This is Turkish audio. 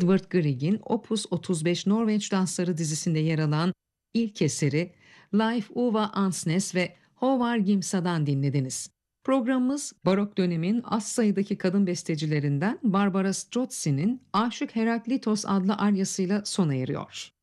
Edvard Grieg'in Opus 35 Norveç Dansları dizisinde yer alan ilk eseri Leif Ove Ansnes ve Håvard Gimsa'dan dinlediniz. Programımız barok dönemin az sayıdaki kadın bestecilerinden Barbara Strozzi'nin Aşık Heraklitos adlı aryasıyla sona eriyor.